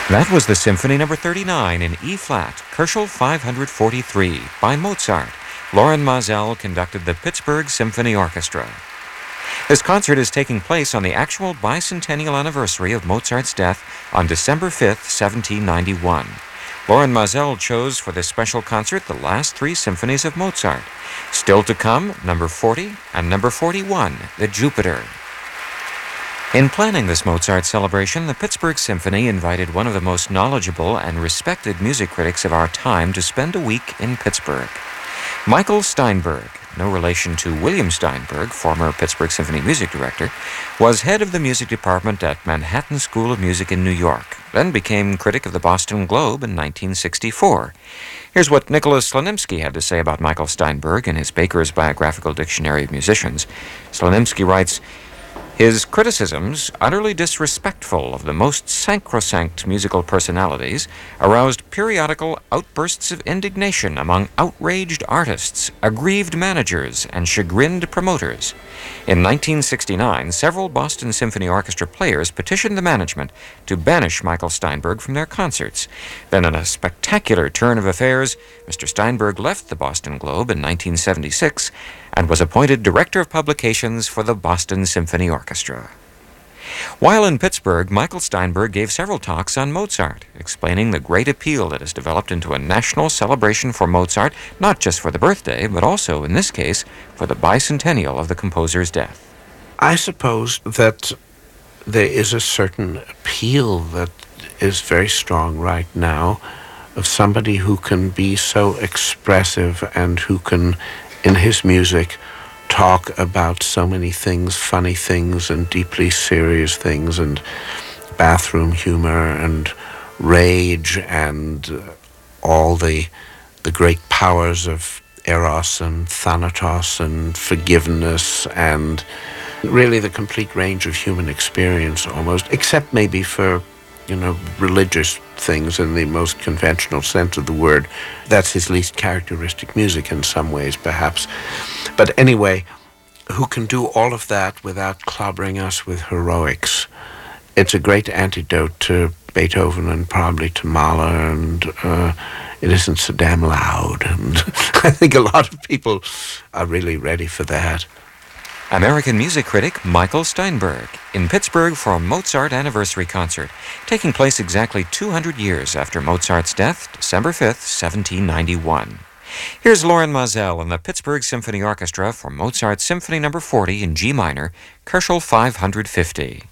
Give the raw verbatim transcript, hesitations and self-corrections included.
That was the Symphony Number thirty-nine in E-flat, Kerschel five forty-three, by Mozart. Lorin Maazel conducted the Pittsburgh Symphony Orchestra. This concert is taking place on the actual bicentennial anniversary of Mozart's death on December fifth, seventeen ninety-one. Lorin Maazel chose for this special concert the last three symphonies of Mozart. Still to come, number forty and number forty-one, the Jupiter. In planning this Mozart celebration, the Pittsburgh Symphony invited one of the most knowledgeable and respected music critics of our time to spend a week in Pittsburgh. Michael Steinberg, no relation to William Steinberg, former Pittsburgh Symphony music director, was head of the music department at Manhattan School of Music in New York, then became critic of the Boston Globe in nineteen sixty-four. Here's what Nicholas Slonimsky had to say about Michael Steinberg in his Baker's Biographical Dictionary of Musicians. Slonimsky writes, "His criticisms, utterly disrespectful of the most sacrosanct musical personalities, aroused periodical outbursts of indignation among outraged artists, aggrieved managers, and chagrined promoters. In nineteen sixty-nine, several Boston Symphony Orchestra players petitioned the management to banish Michael Steinberg from their concerts. Then, in a spectacular turn of affairs, Mister Steinberg left the Boston Globe in nineteen seventy-six and was appointed Director of Publications for the Boston Symphony Orchestra." While in Pittsburgh, Michael Steinberg gave several talks on Mozart, explaining the great appeal that has developed into a national celebration for Mozart, not just for the birthday, but also, in this case, for the bicentennial of the composer's death. I suppose that there is a certain appeal that is very strong right now of somebody who can be so expressive and who can, in his music, talk about so many things, funny things and deeply serious things, and bathroom humor and rage and uh, all the the great powers of eros and thanatos and forgiveness and really the complete range of human experience almost, except maybe for, you know, religious things in the most conventional sense of the word. That's his least characteristic music in some ways, perhaps. But anyway, who can do all of that without clobbering us with heroics. It's a great antidote to Beethoven and probably to Mahler, and uh, it isn't so damn loud. And I think a lot of people are really ready for that. American music critic Michael Steinberg in Pittsburgh for a Mozart anniversary concert, taking place exactly two hundred years after Mozart's death, December fifth, seventeen ninety-one. Here's Lorin Maazel and the Pittsburgh Symphony Orchestra for Mozart's Symphony Number forty in G minor, Kerschel five fifty.